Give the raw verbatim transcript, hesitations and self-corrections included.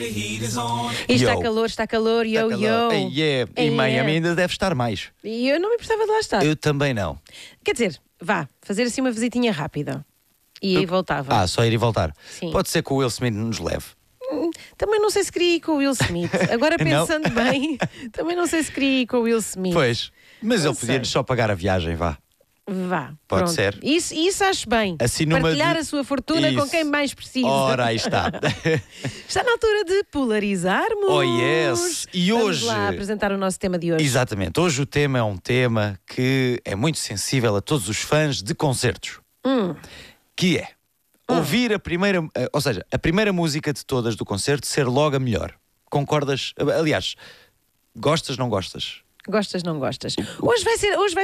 E está Yo. calor, está calor, yo, Tá yo. calor. Ei, yeah. Ei, Em Miami yeah. ainda deve estar mais. E eu não me importava de lá estar. Eu também não. Quer dizer, vá, fazer assim uma visitinha rápida. E aí voltava. Ah, só ir e voltar. Sim. Pode ser que o Will Smith nos leve. Também não sei se queria ir com o Will Smith. Agora Não? pensando bem, também não sei se queria ir com o Will Smith. Pois. Mas Não ele podia-nos sei. só pagar a viagem, vá. Vá. Pode pronto. ser. Isso, isso acho bem. Assim numa Partilhar de- a sua fortuna com Isso. quem mais precisa. Ora, aí está. Está na altura de polarizarmos. Oh, yes. E Vamos hoje- lá apresentar o nosso tema de hoje. Exatamente. Hoje o tema é um tema que é muito sensível a todos os fãs de concertos. Hum. Que é ouvir a primeira, eh, ou seja, a primeira música de todas do concerto ser logo a melhor. Concordas? Aliás, gostas, não gostas? Gostas, não gostas? Hoje vai ser, hoje vai